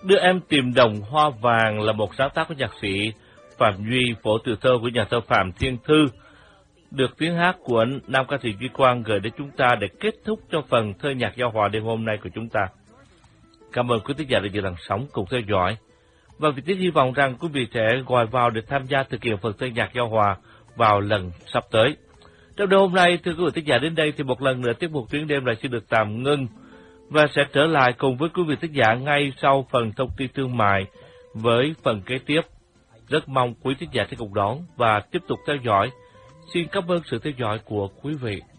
Đưa em tìm đồng hoa vàng là một sáng tác của nhạc sĩ Phạm Duy, phổ từ thơ của nhà thơ Phạm Thiên Thư, được tiếng hát của nam ca sĩ Duy Quang gửi đến chúng ta để kết thúc cho phần thơ nhạc giao hòa đêm hôm nay của chúng ta. Cảm ơn quý thính giả đã giữ lặng sóng cùng theo dõi, và Việt Tiến hy vọng rằng quý vị sẽ gọi vào để tham gia thực hiện phần thơ nhạc giao hòa vào lần sắp tới. Trong đêm hôm nay, thưa quý vị thính giả, đến đây thì một lần nữa tiết mục Tuyến Đêm lại xin được tạm ngưng và sẽ trở lại cùng với quý vị thính giả ngay sau phần thông tin thương mại với phần kế tiếp. Rất mong quý thính giả sẽ cùng đón và tiếp tục theo dõi. Xin cảm ơn sự theo dõi của quý vị.